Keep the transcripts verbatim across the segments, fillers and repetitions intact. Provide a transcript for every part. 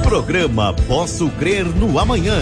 Programa Posso Crer no Amanhã.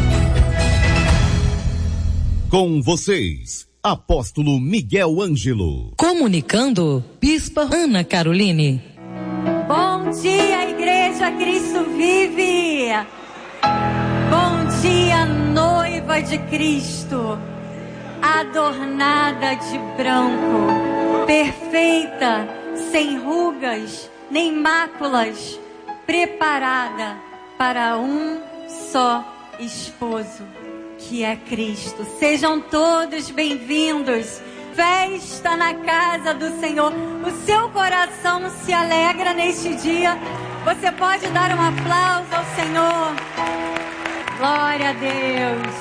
Com vocês, Apóstolo Miguel Ângelo. Comunicando, Bispa Ana Caroline. Bom dia, Igreja Cristo Vive. Bom dia, noiva de Cristo, adornada de branco, perfeita, sem rugas nem máculas, preparada para um só esposo, que é Cristo. Sejam todos bem-vindos. Festa na casa do Senhor. O seu coração se alegra neste dia. Você pode dar um aplauso ao Senhor. Glória a Deus.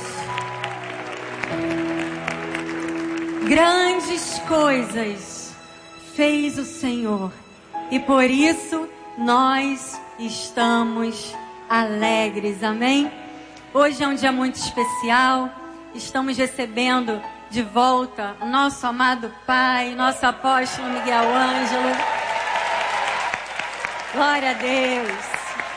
Grandes coisas fez o Senhor, e por isso nós estamos alegres, amém? Hoje é um dia muito especial. Estamos recebendo de volta o nosso amado Pai, nosso apóstolo Miguel Ângelo. Glória a Deus.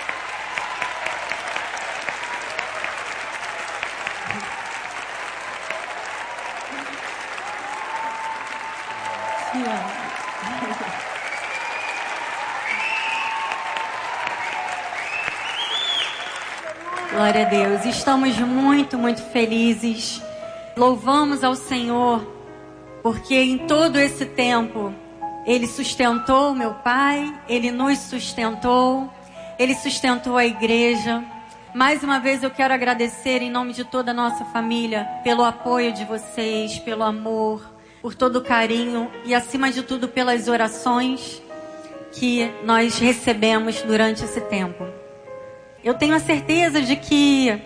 Glória a Deus. Estamos muito, muito felizes. Louvamos ao Senhor, porque em todo esse tempo Ele sustentou meu Pai, Ele nos sustentou, Ele sustentou a igreja. Mais uma vez eu quero agradecer em nome de toda a nossa família pelo apoio de vocês, pelo amor, por todo o carinho e acima de tudo pelas orações que nós recebemos durante esse tempo. Eu tenho a certeza de que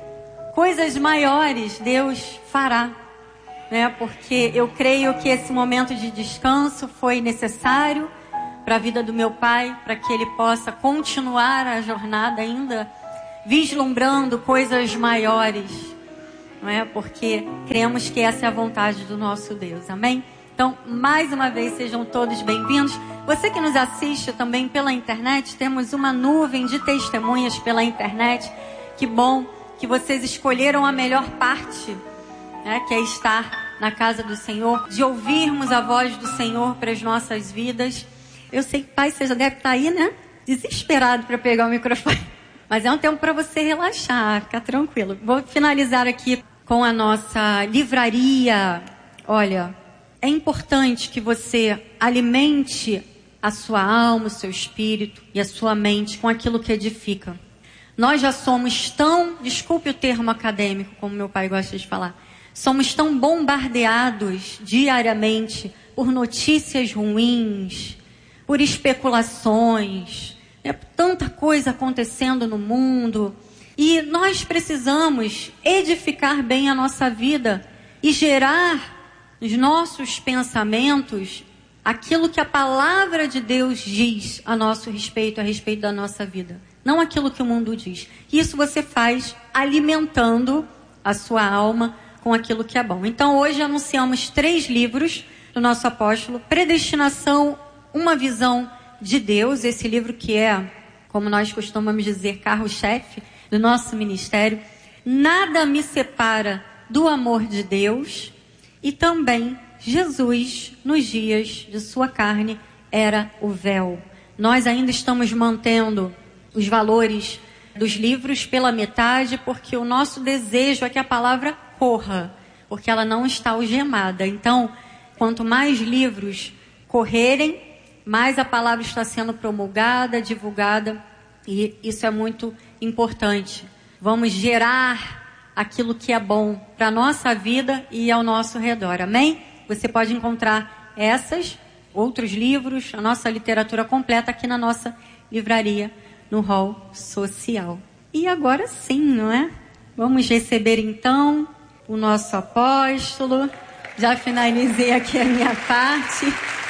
coisas maiores Deus fará, né? Porque eu creio que esse momento de descanso foi necessário para a vida do meu pai, para que ele possa continuar a jornada ainda, vislumbrando coisas maiores, não é? Porque cremos que essa é a vontade do nosso Deus, amém? Então, mais uma vez, sejam todos bem-vindos. Você que nos assiste também pela internet, temos uma nuvem de testemunhas pela internet. Que bom que vocês escolheram a melhor parte, né, que é estar na casa do Senhor, de ouvirmos a voz do Senhor para as nossas vidas. Eu sei que, pai, você já deve estar aí, né? Desesperado para pegar o microfone. Mas é um tempo para você relaxar, ficar tranquilo. Vou finalizar aqui com a nossa livraria. Olha, é importante que você alimente a sua alma, o seu espírito e a sua mente com aquilo que edifica. Nós já somos tão, desculpe o termo acadêmico, como meu pai gosta de falar, somos tão bombardeados diariamente por notícias ruins, por especulações, né, por tanta coisa acontecendo no mundo. E nós precisamos edificar bem a nossa vida e gerar nos nossos pensamentos aquilo que a palavra de Deus diz a nosso respeito, a respeito da nossa vida. Não aquilo que o mundo diz. Isso você faz alimentando a sua alma com aquilo que é bom. Então hoje anunciamos três livros do nosso apóstolo. Predestinação, uma visão de Deus. Esse livro que é, como nós costumamos dizer, carro-chefe do nosso ministério. Nada me separa do amor de Deus. E também Jesus, nos dias de sua carne, era o véu. Nós ainda estamos mantendo os valores dos livros pela metade, porque o nosso desejo é que a palavra corra, porque ela não está algemada. Então, quanto mais livros correrem, mais a palavra está sendo promulgada, divulgada, e isso é muito importante. Vamos gerar aquilo que é bom para a nossa vida e ao nosso redor, amém? Você pode encontrar essas, outros livros, a nossa literatura completa aqui na nossa livraria, no hall social. E agora sim, não é? Vamos receber então o nosso apóstolo. Já finalizei aqui a minha parte.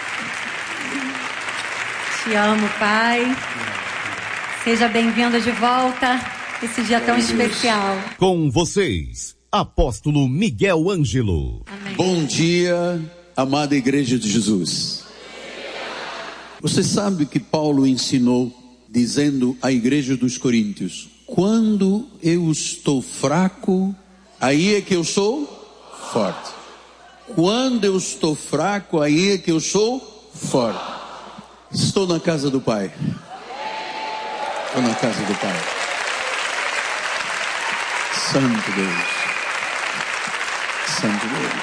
Te amo, Pai. Seja bem-vindo de volta. Esse dia tão especial. Com vocês, Apóstolo Miguel Ângelo. Amém. Bom dia, amada Igreja de Jesus. Você sabe que Paulo ensinou dizendo à igreja dos Coríntios: quando eu estou fraco, aí é que eu sou forte. Quando eu estou fraco, aí é que eu sou forte. Estou na casa do Pai. Estou na casa do Pai. Santo Deus. Santo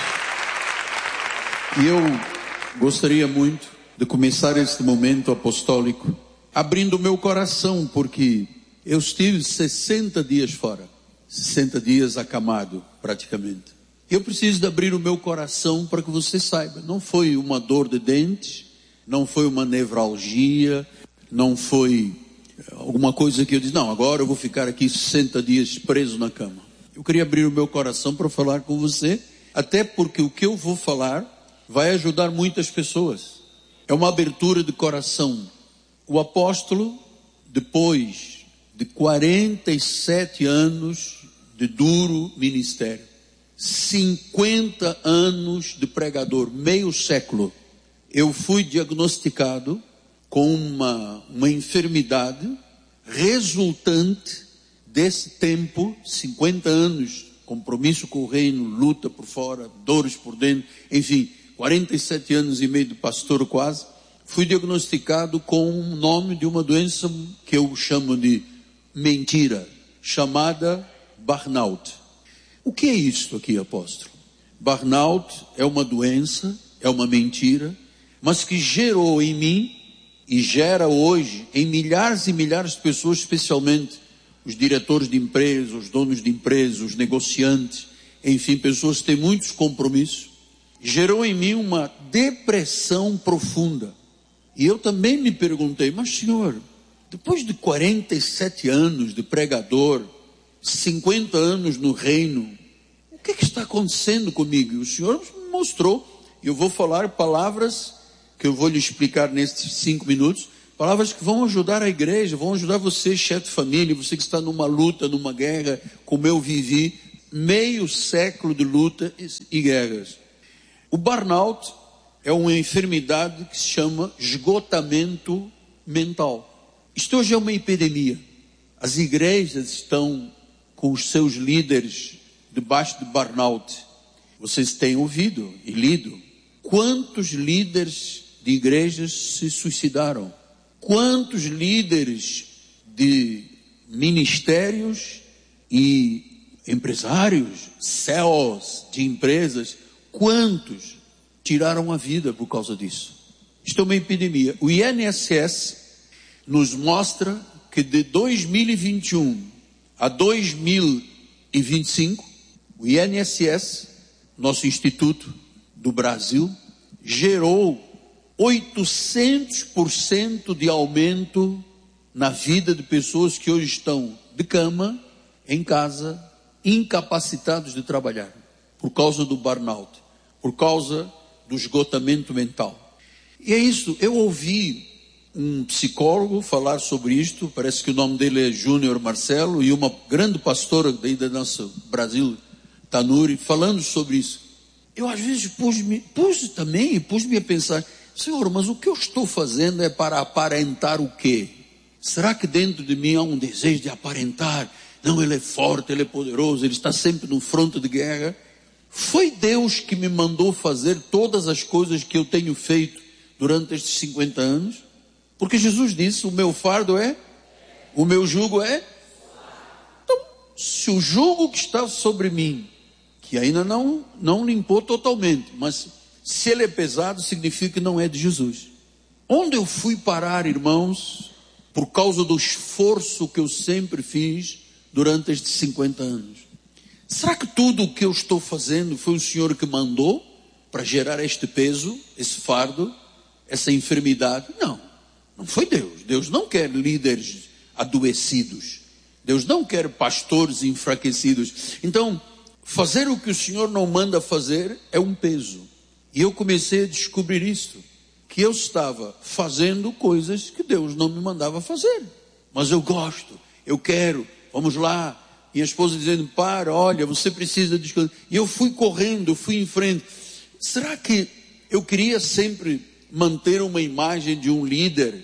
Deus. E eu gostaria muito de começar este momento apostólico abrindo o meu coração, porque eu estive sessenta dias fora, sessenta dias acamado praticamente. Eu preciso de abrir o meu coração para que você saiba, não foi uma dor de dente, não foi uma nevralgia, não foi alguma coisa que eu disse, não, agora eu vou ficar aqui sessenta dias preso na cama. Eu queria abrir o meu coração para falar com você, até porque o que eu vou falar vai ajudar muitas pessoas. É uma abertura de coração. O apóstolo, depois de quarenta e sete anos de duro ministério, cinquenta anos de pregador, meio século, eu fui diagnosticado com uma, uma enfermidade resultante desse tempo, cinquenta anos, compromisso com o reino, luta por fora, dores por dentro, enfim, quarenta e sete anos e meio de pastor quase. Fui diagnosticado com o nome de uma doença que eu chamo de mentira, chamada burnout. O que é isto aqui, apóstolo? Burnout é uma doença, é uma mentira, mas que gerou em mim e gera hoje em milhares e milhares de pessoas, especialmente os diretores de empresas, os donos de empresas, os negociantes, enfim, pessoas que têm muitos compromissos, gerou em mim uma depressão profunda. E eu também me perguntei, mas senhor, depois de quarenta e sete anos de pregador, cinquenta anos no reino, o que, é que está acontecendo comigo? E o senhor me mostrou, e eu vou falar palavras que eu vou lhe explicar nesses cinco minutos, palavras que vão ajudar a igreja, vão ajudar você, chefe de família, você que está numa luta, numa guerra, como eu vivi, meio século de luta e guerras. O burnout é uma enfermidade que se chama esgotamento mental. Isto hoje é uma epidemia. As igrejas estão com os seus líderes debaixo de burnout. Vocês têm ouvido e lido. Quantos líderes de igrejas se suicidaram? Quantos líderes de ministérios e empresários, C E Os de empresas, quantos tiraram a vida por causa disso? Isto é uma epidemia. O I N S S nos mostra que de dois mil e vinte e um a dois mil e vinte e cinco, o I N S S, nosso Instituto do Brasil, gerou oitocentos por cento de aumento na vida de pessoas que hoje estão de cama, em casa, incapacitados de trabalhar, por causa do burnout, por causa do esgotamento mental. E é isso, eu ouvi um psicólogo falar sobre isto, parece que o nome dele é Júnior Marcelo, e uma grande pastora daí da nossa Brasil, Tanuri, falando sobre isso. Eu às vezes pus-me, pus também, pus-me a pensar, Senhor, mas o que eu estou fazendo é para aparentar o quê? Será que dentro de mim há um desejo de aparentar? Não, ele é forte, ele é poderoso, ele está sempre no fronte de guerra. Foi Deus que me mandou fazer todas as coisas que eu tenho feito durante estes cinquenta anos? Porque Jesus disse, o meu fardo é, o meu jugo é. Então, se o jugo que está sobre mim, que ainda não, não limpou totalmente, mas se ele é pesado, significa que não é de Jesus. Onde eu fui parar, irmãos, por causa do esforço que eu sempre fiz durante estes cinquenta anos? Será que tudo o que eu estou fazendo foi o Senhor que mandou para gerar este peso, esse fardo, essa enfermidade? Não. Não foi Deus. Deus não quer líderes adoecidos. Deus não quer pastores enfraquecidos. Então, fazer o que o Senhor não manda fazer é um peso. E eu comecei a descobrir isto. Que eu estava fazendo coisas que Deus não me mandava fazer. Mas eu gosto, eu quero, vamos lá. E a esposa dizendo, para, olha, você precisa descansar. E eu fui correndo, fui em frente. Será que eu queria sempre manter uma imagem de um líder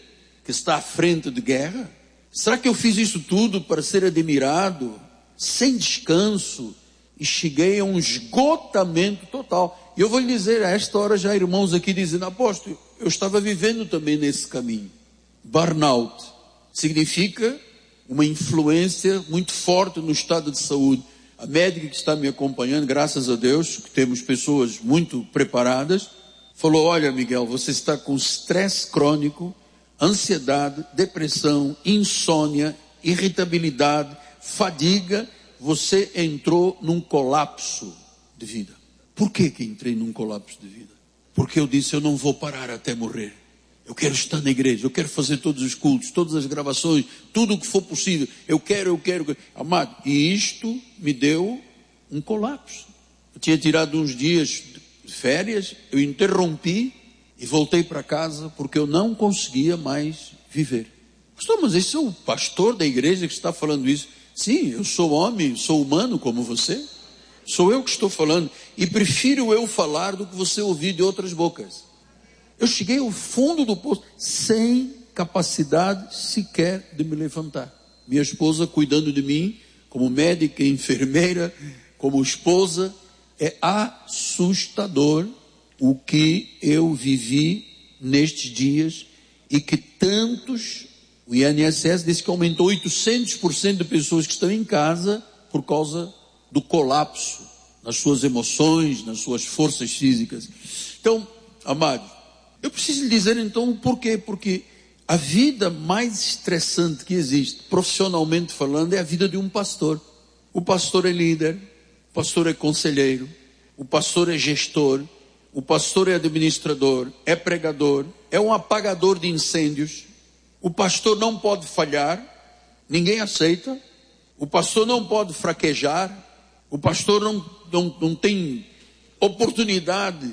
que está à frente de guerra? Será que eu fiz isso tudo para ser admirado, sem descanso, e cheguei a um esgotamento total? E eu vou lhe dizer, a esta hora já irmãos aqui dizendo, apóstolo, eu estava vivendo também nesse caminho. Burnout significa uma influência muito forte no estado de saúde. A médica que está me acompanhando, graças a Deus, que temos pessoas muito preparadas, falou, olha Miguel, você está com estresse crônico, ansiedade, depressão, insônia, irritabilidade, fadiga, você entrou num colapso de vida. Por que que entrei num colapso de vida? Porque eu disse, eu não vou parar até morrer. Eu quero estar na igreja, eu quero fazer todos os cultos, todas as gravações, tudo o que for possível. Eu quero, eu quero, eu quero. Amado, e isto me deu um colapso. Eu tinha tirado uns dias de férias, eu interrompi e voltei para casa porque eu não conseguia mais viver. Pastor, mas esse é o pastor da igreja que está falando isso. Sim, eu sou homem, sou humano como você. Sou eu que estou falando. E prefiro eu falar do que você ouvir de outras bocas. Eu cheguei ao fundo do poço, sem capacidade sequer de me levantar. Minha esposa cuidando de mim, como médica, enfermeira, como esposa. É assustador o que eu vivi nestes dias e que tantos, o I N S S disse que aumentou oitocentos por cento de pessoas que estão em casa por causa do colapso nas suas emoções, nas suas forças físicas. Então, amados, eu preciso lhe dizer então o porquê, porque a vida mais estressante que existe, profissionalmente falando, é a vida de um pastor. O pastor é líder, o pastor é conselheiro, o pastor é gestor, o pastor é administrador, é pregador, é um apagador de incêndios. O pastor não pode falhar, ninguém aceita. O pastor não pode fraquejar, o pastor não, não, não tem oportunidade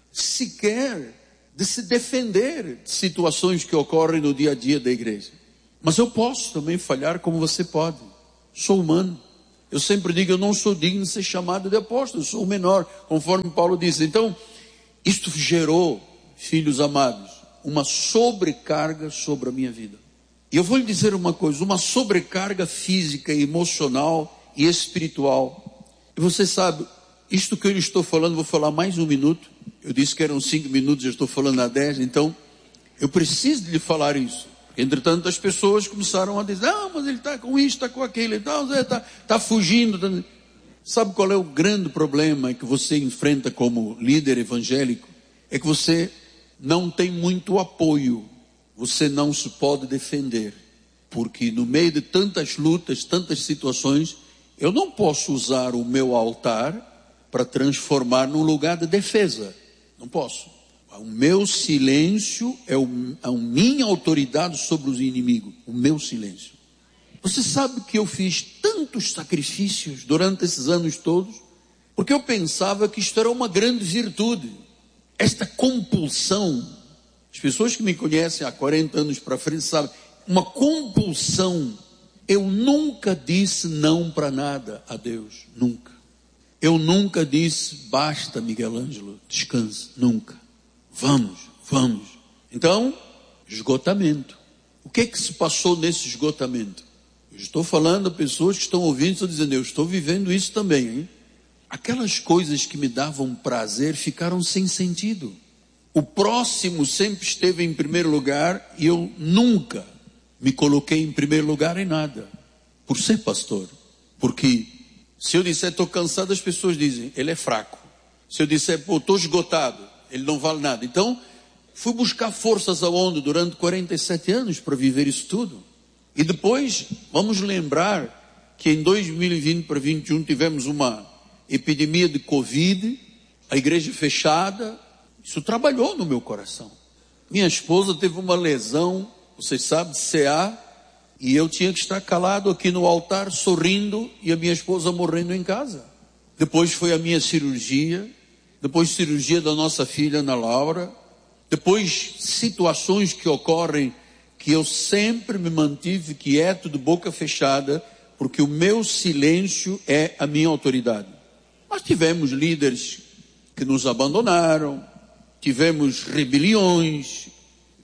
sequer de se defender de situações que ocorrem no dia a dia da igreja. Mas eu posso também falhar como você pode. Sou humano. Eu sempre digo, eu não sou digno de ser chamado de apóstolo, eu sou o menor, conforme Paulo diz. Então, isto gerou, filhos amados, uma sobrecarga sobre a minha vida. E eu vou lhe dizer uma coisa, uma sobrecarga física, emocional e espiritual. E você sabe, isto que eu lhe estou falando, vou falar mais um minuto. Eu disse que eram cinco minutos, já estou falando há dez, então eu preciso de lhe falar isso. Porque, entretanto, as pessoas começaram a dizer, não, mas ele está com isso, está com aquilo, está tá, tá fugindo. Tá... Sabe qual é o grande problema que você enfrenta como líder evangélico? É que você não tem muito apoio, você não se pode defender. Porque no meio de tantas lutas, tantas situações, eu não posso usar o meu altar para transformar num lugar de defesa. Não posso. O meu silêncio é o, a minha autoridade sobre os inimigos. O meu silêncio. Você sabe que eu fiz tantos sacrifícios durante esses anos todos, porque eu pensava que isto era uma grande virtude. Esta compulsão, as pessoas que me conhecem há quarenta anos para frente sabem, uma compulsão. Eu nunca disse não para nada a Deus, nunca. Eu nunca disse, basta Miguel Ângelo, descanse, nunca. Vamos, vamos. Então, esgotamento. O que é que se passou nesse esgotamento? Eu estou falando a pessoas que estão ouvindo, estão dizendo, eu estou vivendo isso também, hein? Aquelas coisas que me davam prazer ficaram sem sentido. O próximo sempre esteve em primeiro lugar e eu nunca me coloquei em primeiro lugar em nada. Por ser pastor. Porque se eu disser estou cansado, as pessoas dizem, ele é fraco. Se eu disser, pô, estou esgotado, ele não vale nada. Então, fui buscar forças aonde durante quarenta e sete anos para viver isso tudo. E depois, vamos lembrar que em dois mil e vinte para vinte e um tivemos uma epidemia de Covid, a igreja fechada. Isso trabalhou no meu coração. Minha esposa teve uma lesão, vocês sabem, de C A, e eu tinha que estar calado aqui no altar, sorrindo, e a minha esposa morrendo em casa. Depois foi a minha cirurgia, depois cirurgia da nossa filha Ana Laura, depois situações que ocorrem, que eu sempre me mantive quieto, de boca fechada, porque o meu silêncio é a minha autoridade. Nós tivemos líderes que nos abandonaram, tivemos rebeliões,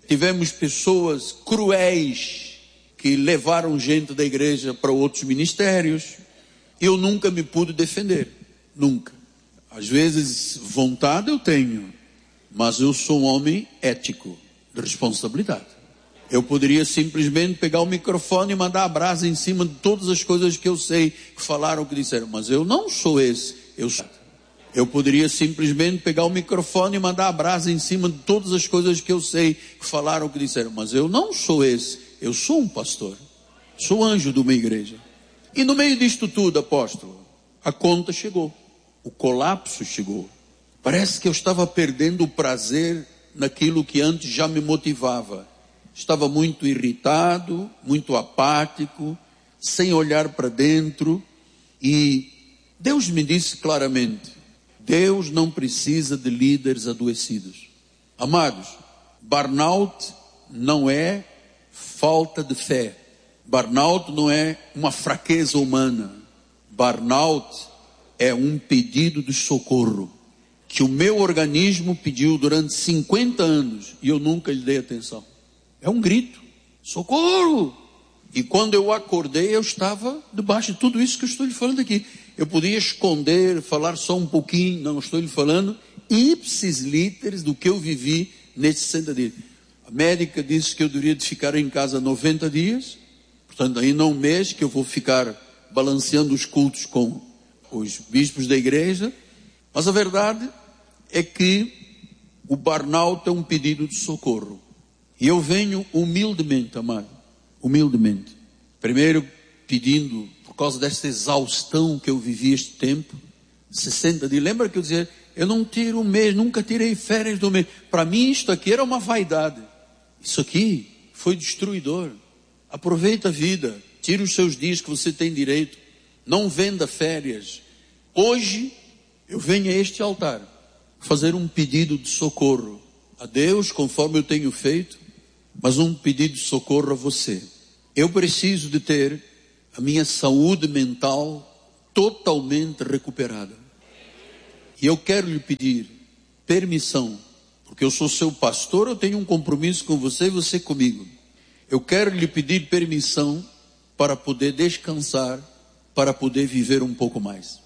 tivemos pessoas cruéis que levaram gente da igreja para outros ministérios. Eu nunca me pude defender, nunca. Às vezes vontade eu tenho, mas eu sou um homem ético, de responsabilidade. Eu poderia simplesmente pegar o microfone e mandar a brasa em cima de todas as coisas que eu sei, que falaram, que disseram, mas eu não sou esse, eu sou. Eu poderia simplesmente pegar o microfone e mandar a brasa em cima de todas as coisas que eu sei, que falaram, que disseram, mas eu não sou esse, eu sou um pastor, sou anjo de uma igreja. E no meio disto tudo, apóstolo, a conta chegou, o colapso chegou. Parece que eu estava perdendo o prazer naquilo que antes já me motivava. Estava muito irritado, muito apático, sem olhar para dentro. E Deus me disse claramente, Deus não precisa de líderes adoecidos. Amados, burnout não é falta de fé. Burnout não é uma fraqueza humana. Burnout é um pedido de socorro que o meu organismo pediu durante cinquenta anos e eu nunca lhe dei atenção. É um grito, socorro! E quando eu acordei, eu estava debaixo de tudo isso que eu estou lhe falando aqui. Eu podia esconder, falar só um pouquinho, não estou lhe falando ipsis literis do que eu vivi nesses sessenta dias. A médica disse que eu deveria de ficar em casa noventa dias, portanto ainda um mês que eu vou ficar balanceando os cultos com os bispos da igreja. Mas a verdade é que o burnout é um pedido de socorro. E eu venho humildemente, amado, humildemente. Primeiro pedindo, por causa desta exaustão que eu vivi este tempo, sessenta dias. Lembra que eu dizia, eu não tiro um mês, nunca tirei férias do mês. Para mim isto aqui era uma vaidade. Isso aqui foi destruidor. Aproveita a vida, tire os seus dias que você tem direito. Não venda férias. Hoje eu venho a este altar fazer um pedido de socorro a Deus, conforme eu tenho feito, mas um pedido de socorro a você. Eu preciso de ter a minha saúde mental totalmente recuperada. E eu quero lhe pedir permissão, porque eu sou seu pastor, eu tenho um compromisso com você e você comigo. Eu quero lhe pedir permissão para poder descansar, para poder viver um pouco mais.